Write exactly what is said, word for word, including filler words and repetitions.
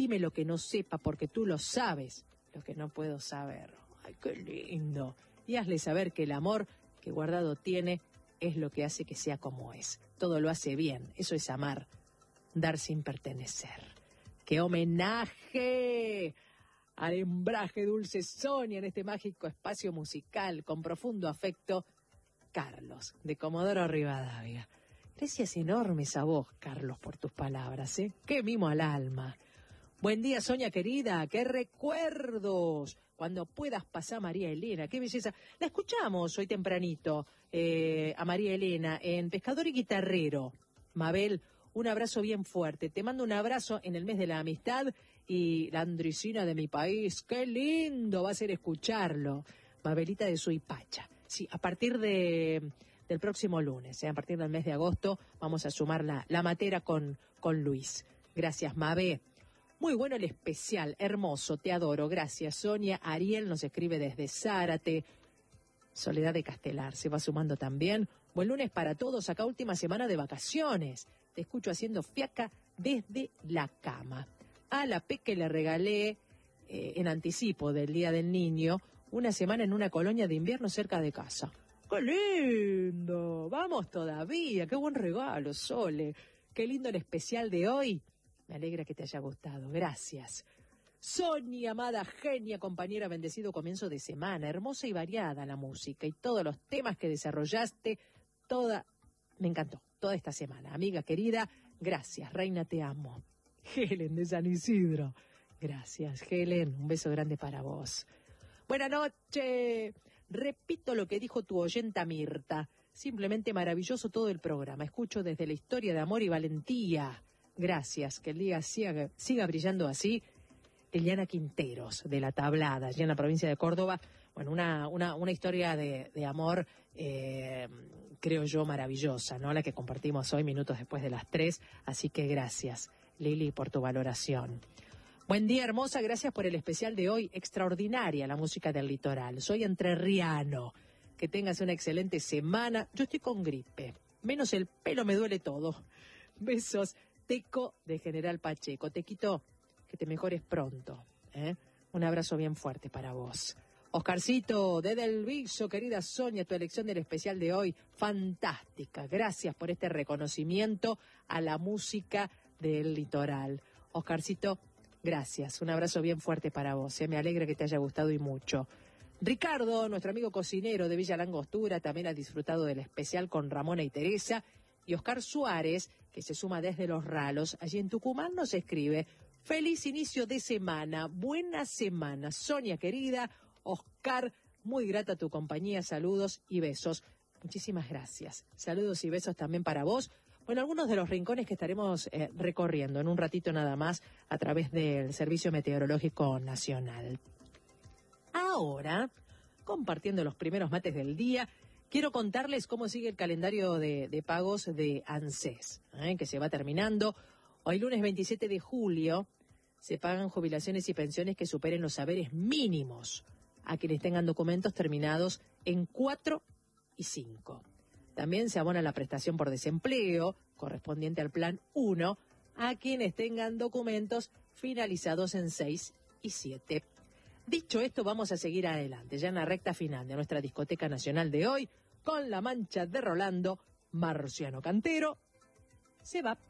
dime lo que no sepa, porque tú lo sabes, lo que no puedo saber. ¡Ay, qué lindo! Y hazle saber que el amor que guardado tiene es lo que hace que sea como es. Todo lo hace bien, eso es amar, dar sin pertenecer. ¡Qué homenaje al hembraje dulce Sonia en este mágico espacio musical! Con profundo afecto, Carlos, de Comodoro Rivadavia. Gracias enormes a vos, Carlos, por tus palabras, ¿eh? ¡Qué mimo al alma! Buen día, Sonia querida, qué recuerdos. Cuando puedas pasar a María Elena, qué belleza. La escuchamos hoy tempranito, eh, a María Elena, en Pescador y Guitarrero. Mabel, un abrazo bien fuerte. Te mando un abrazo en el mes de la amistad y la Andricina de mi país. Qué lindo va a ser escucharlo. Mabelita de Suipacha. Sí, a partir de... del próximo lunes, ¿eh? A partir del mes de agosto, vamos a sumar la, la matera con, con Luis. Gracias, Mabé. Muy bueno el especial, hermoso, te adoro. Gracias, Sonia. Ariel nos escribe desde Zárate. Soledad de Castelar se va sumando también. Buen lunes para todos, acá última semana de vacaciones. Te escucho haciendo fiaca desde la cama. A la Peque le regalé, eh, en anticipo del Día del Niño, una semana en una colonia de invierno cerca de casa. ¡Qué lindo! Vamos todavía, qué buen regalo, Sole. Qué lindo el especial de hoy. Me alegra que te haya gustado, gracias. Sonia, amada genia, compañera, bendecido comienzo de semana. Hermosa y variada la música y todos los temas que desarrollaste, toda... Me encantó, toda esta semana. Amiga querida, gracias, reina, te amo. Helen de San Isidro. Gracias, Helen, un beso grande para vos. Buenas noches. Repito lo que dijo tu oyenta Mirta. Simplemente maravilloso todo el programa. Escucho desde la historia de amor y valentía. Gracias, que el día siga, siga brillando así. Eliana Quinteros, de La Tablada, allí en la provincia de Córdoba. Bueno, una, una, una historia de, de amor, eh, creo yo, maravillosa, ¿no? La que compartimos hoy, minutos después de las tres. Así que gracias, Lili, por tu valoración. Buen día, hermosa, gracias por el especial de hoy. Extraordinaria la música del litoral. Soy entrerriano. Que tengas una excelente semana. Yo estoy con gripe. Menos el pelo me duele todo. Besos. Teco de General Pacheco. Tequito, que te mejores pronto, ¿eh? Un abrazo bien fuerte para vos. Oscarcito, desde el Viso, querida Sonia, tu elección del especial de hoy, fantástica. Gracias por este reconocimiento a la música del litoral. Oscarcito, gracias. Un abrazo bien fuerte para vos, ¿eh? Me alegra que te haya gustado y mucho. Ricardo, nuestro amigo cocinero de Villa Langostura, también ha disfrutado del especial con Ramona y Teresa. Y Oscar Suárez, que se suma desde Los Ralos, allí en Tucumán, nos escribe: feliz inicio de semana, buena semana. Sonia querida, Oscar, muy grata tu compañía, saludos y besos. Muchísimas gracias. Saludos y besos también para vos. Bueno, algunos de los rincones que estaremos eh, recorriendo en un ratito nada más a través del Servicio Meteorológico Nacional. Ahora, compartiendo los primeros mates del día, quiero contarles cómo sigue el calendario de, de pagos de ANSES, ¿eh? que se va terminando. Hoy lunes veintisiete de julio se pagan jubilaciones y pensiones que superen los saberes mínimos a quienes tengan documentos terminados en cuatro y cinco. También se abona la prestación por desempleo correspondiente al plan uno a quienes tengan documentos finalizados en seis y siete. Dicho esto, vamos a seguir adelante, ya en la recta final de nuestra discoteca nacional de hoy, con La Mancha de Rolando. Marciano Cantero se va.